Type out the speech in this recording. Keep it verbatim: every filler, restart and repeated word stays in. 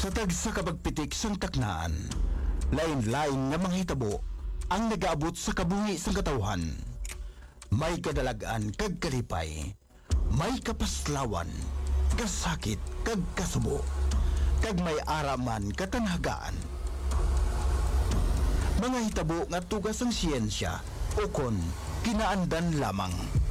Sa tagsa kabagpitik sang taknaan, lain-lain nga mga hitabo ang nagaabot sa kabuhi sang katawhan. May kadalagan kag kalipay, may kapaslawan, kasakit kag kasubo, kag may araman katanhagaan. Mga hitabo nga tugas ang siyensya o kon kinaandan lamang.